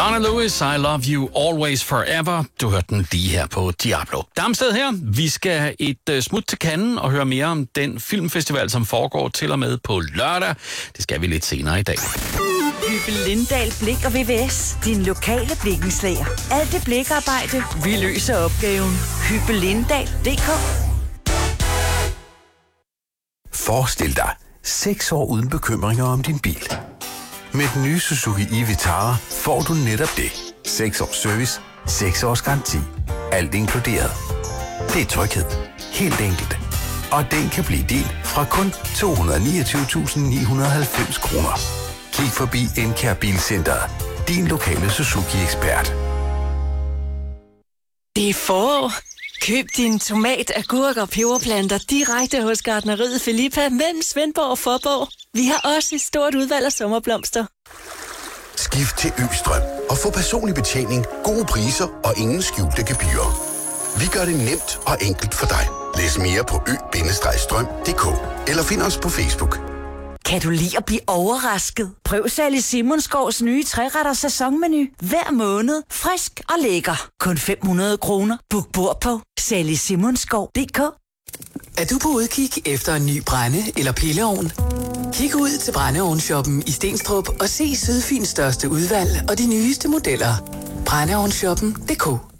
Donna Lewis, I Love You Always Forever. Du hørte den lige her på Diablo. Damsted her. Vi skal et smut til Cannes og høre mere om den filmfestival, som foregår til og med på lørdag. Det skal vi lidt senere i dag. Hyppe Lindahl Blik og VVS. Din lokale blikkenslager. Alt det blikarbejde, vi løser opgaven. Hyppelindal.dk. Forestil dig 6 år uden bekymringer om din bil. Med den nye Suzuki e-Vitara får du netop det. 6 års service, 6 års garanti. Alt inkluderet. Det er tryghed. Helt enkelt. Og den kan blive din fra kun 229.990 kroner. Kig forbi Encare Bilcenteret. Din lokale Suzuki-ekspert. Det er forår. Køb din tomat, agurk og peberplanter direkte hos Gartneriet Filippa mellem Svendborg og Fåborg. Vi har også et stort udvalg af sommerblomster. Skift til Østrøm og få personlig betjening, gode priser og ingen skjulte gebyrer. Vi gør det nemt og enkelt for dig. Læs mere på ø-strøm.dk eller find os på Facebook. Kan du lide at blive overrasket? Prøv Sally Simonsgaards nye 3-retters sæsonmenu. Hver måned. Frisk og lækker. Kun 500 kroner. Book bord på sallysimonsgaard.dk. Er du på udkig efter en ny brænde- eller pilleovn? Kig ud til Brændeovnshoppen i Stenstrup og se Sydfyns største udvalg og de nyeste modeller. Brændeovnshoppen.dk